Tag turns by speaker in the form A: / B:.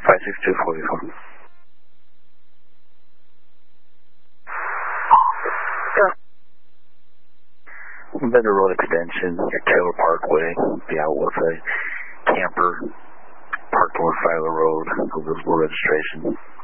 A: 56244. Bender Road Extension, your Taylor Parkway, be out with a camper parked on the side of the road, no visible registration.